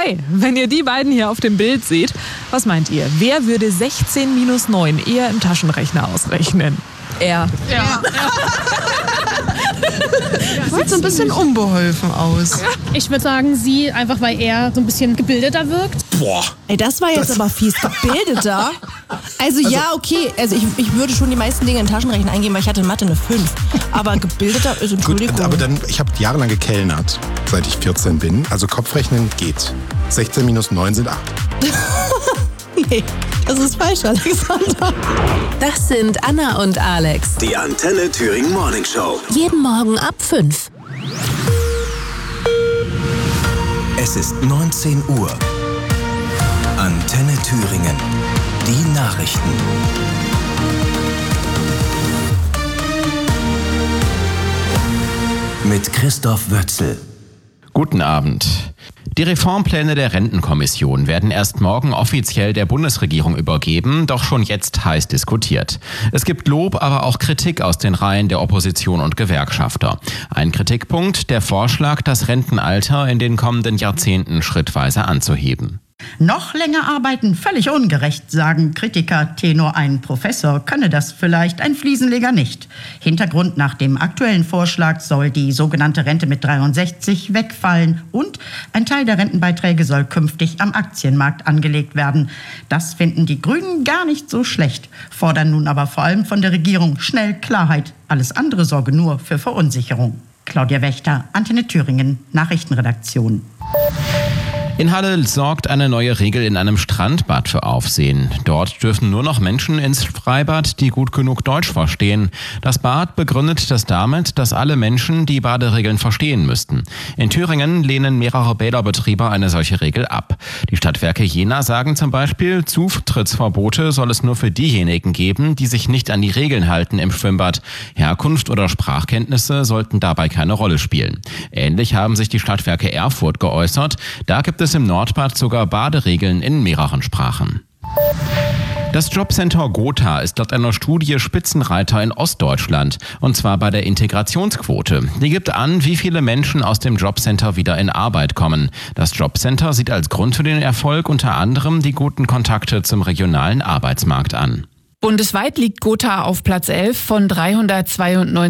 Hi, wenn ihr die beiden hier auf dem Bild seht, was meint ihr? Wer würde 16 minus 9 eher im Taschenrechner ausrechnen? Er. Ja. Sieht so ein bisschen unbeholfen aus. Ich würde sagen, sie, einfach weil er so ein bisschen gebildeter wirkt. Boah. Ey, das war jetzt aber fies. Gebildeter? Also ja, okay. Also ich würde schon die meisten Dinge in Taschenrechner eingeben, weil ich hatte in Mathe eine 5. Aber gebildeter ist, Entschuldigung. Gut, aber dann, ich habe jahrelang gekellnert, seit ich 14 bin. Also Kopfrechnen geht. 16 minus 9 sind 8. Nee, das ist falsch, Alexander. Das sind Anna und Alex. Die Antenne Thüringen Morning Show. Jeden Morgen ab 5. Es ist 19 Uhr. Antenne Thüringen. Die Nachrichten. Mit Christoph Wötzel. Guten Abend. Die Reformpläne der Rentenkommission werden erst morgen offiziell der Bundesregierung übergeben, doch schon jetzt heiß diskutiert. Es gibt Lob, aber auch Kritik aus den Reihen der Opposition und Gewerkschafter. Ein Kritikpunkt, der Vorschlag, das Rentenalter in den kommenden Jahrzehnten schrittweise anzuheben. Noch länger arbeiten, völlig ungerecht, sagen Kritiker. Tenor ein Professor könne das vielleicht, ein Fliesenleger nicht. Hintergrund: nach dem aktuellen Vorschlag soll die sogenannte Rente mit 63 wegfallen und ein Teil der Rentenbeiträge soll künftig am Aktienmarkt angelegt werden. Das finden die Grünen gar nicht so schlecht, fordern nun aber vor allem von der Regierung schnell Klarheit. Alles andere sorge nur für Verunsicherung. Claudia Wächter, Antenne Thüringen, Nachrichtenredaktion. In Halle sorgt eine neue Regel in einem Strandbad für Aufsehen. Dort dürfen nur noch Menschen ins Freibad, die gut genug Deutsch verstehen. Das Bad begründet das damit, dass alle Menschen die Baderegeln verstehen müssten. In Thüringen lehnen mehrere Bäderbetriebe eine solche Regel ab. Die Stadtwerke Jena sagen zum Beispiel, Zutrittsverbote soll es nur für diejenigen geben, die sich nicht an die Regeln halten im Schwimmbad. Herkunft oder Sprachkenntnisse sollten dabei keine Rolle spielen. Ähnlich haben sich die Stadtwerke Erfurt geäußert. Da gibt es im Nordbad sogar Baderegeln in mehreren Sprachen. Das Jobcenter Gotha ist laut einer Studie Spitzenreiter in Ostdeutschland. Und zwar bei der Integrationsquote. Die gibt an, wie viele Menschen aus dem Jobcenter wieder in Arbeit kommen. Das Jobcenter sieht als Grund für den Erfolg unter anderem die guten Kontakte zum regionalen Arbeitsmarkt an. Bundesweit liegt Gotha auf Platz 11 von 392